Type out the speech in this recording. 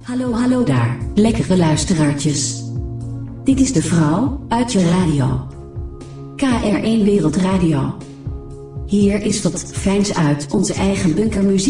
Hallo daar, lekkere luisteraartjes. Dit is de vrouw uit je radio. KR1 Wereldradio. Hier is wat fijns uit onze eigen bunkermuziek.